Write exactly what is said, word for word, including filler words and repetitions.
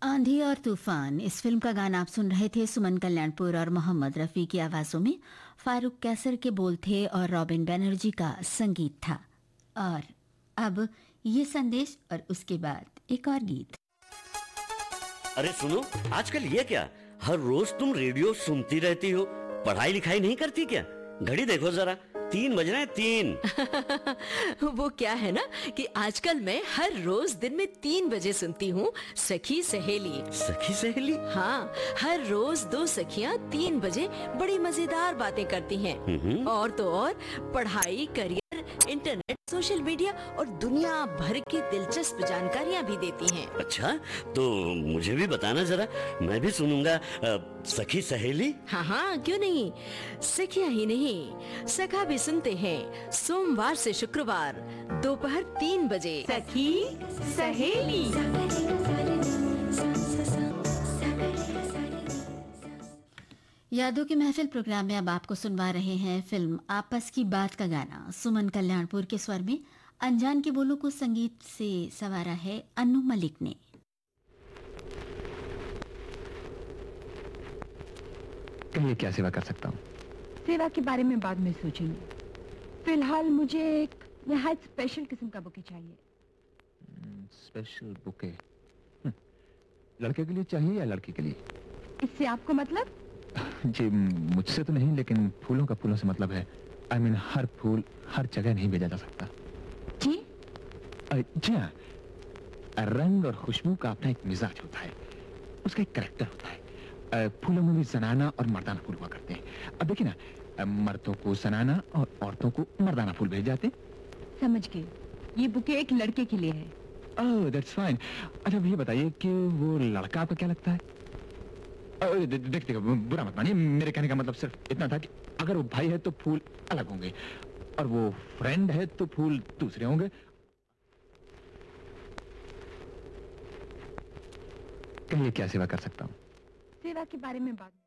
आंधी और तूफान इस फिल्म का गाना आप सुन रहे थे। सुमन कल्याणपुर और मोहम्मद रफ़ी की आवाज़ों में फारूक कैसर के बोल थे और रॉबिन बैनर्जी का संगीत था। और अब ये संदेश और उसके बाद एक और गीत। अरे सुनो, आजकल ये क्या, हर रोज तुम रेडियो सुनती रहती हो, पढ़ाई लिखाई नहीं करती क्या? घड़ी देखो जरा, तीन बज रहे हैं, तीन। वो क्या है ना कि आजकल मैं हर रोज दिन में तीन बजे सुनती हूँ सखी सहेली। सखी सहेली? हाँ, हर रोज दो सखियाँ तीन बजे बड़ी मजेदार बातें करती हैं। और तो और पढ़ाई, करियर, इंटरनेट, सोशल मीडिया और दुनिया भर की दिलचस्प जानकारियाँ भी देती हैं। अच्छा, तो मुझे भी बताना जरा, मैं भी सुनूंगा आ, सखी सहेली। हाँ हाँ, क्यों नहीं। सखियाँ ही नहीं, सखा भी सुनते हैं सोमवार से शुक्रवार दोपहर तीन बजे। सखी सहेली। यादों की महफिल प्रोग्राम में अब आपको सुनवा रहे हैं फिल्म आपस की बात का गाना। सुमन कल्याणपुर के स्वर में अनजान के बोलों को संगीत से संवारा है अन्नू मलिक ने। कहिए, क्या सेवा कर सकता हूँ? सेवा के बारे में बाद में सोचेंगे। फिलहाल मुझे एक निहायत स्पेशल किस्म का बुके चाहिए। Special bouquet? लड़के के लिए चाहिए या लड़की के लिए? इससे आपको मतलब? जी, मुझसे तो नहीं, लेकिन फूलों का फूलों से मतलब है। आई I मीन mean, हर फूल हर जगह नहीं भेजा जा सकता। जी? जी हाँ, रंग और खुशबू का अपना एक मिजाज होता है, उसका एक कैरेक्टर होता है। फूलों में भी जनाना और मर्दाना फूल हुआ करते हैं। अब देखिए ना, मर्दों को जनाना और औरतों को मर्दाना फूल भेज जाते हैं। समझ गए, ये बुके एक लड़के के लिए है। ओह, दैट्स फाइन। अच्छा, ये बताइए कि वो लड़का आपका क्या लगता है? देखते बुरा मत मानिए, मेरे कहने का मतलब सिर्फ इतना था कि अगर वो भाई है तो फूल अलग होंगे, और वो फ्रेंड है तो फूल दूसरे होंगे। कहिए, क्या सेवा कर सकता हूँ? सेवा के बारे में बात